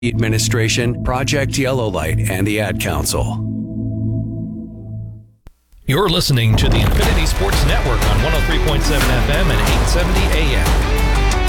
Administration, Project Yellow Light, and the Ad Council. You're listening to the Infinity Sports Network on 103.7 FM and 870 AM.